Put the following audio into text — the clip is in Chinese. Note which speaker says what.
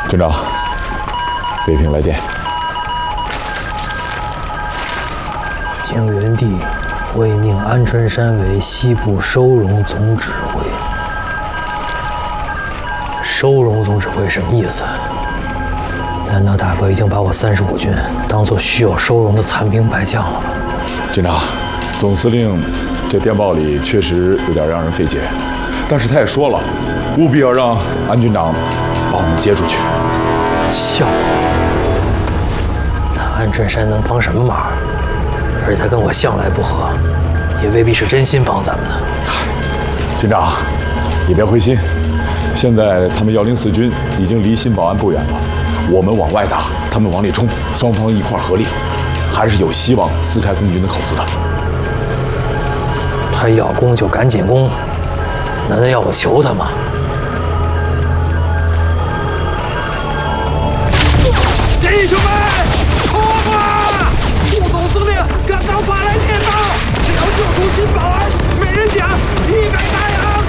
Speaker 1: 军长，北平来电。
Speaker 2: 经元帝未命安春山为西部收容总指挥。收容总指挥什么意思？难道大哥已经把我35军当作需要收容的残兵败将了吗？
Speaker 1: 军长，总司令这电报里确实有点让人费解，但是他也说了，务必要让安军长把我们接出去。
Speaker 2: 笑话！那安春山能帮什么忙？而且他跟我向来不和，也未必是真心帮咱们的。
Speaker 1: 军长，你别灰心，现在他们104军已经离新保安不远了，我们往外打，他们往里冲，双方一块合力，还是有希望撕开共军的口子的。
Speaker 2: 他要攻就赶紧攻，难道要我求他吗？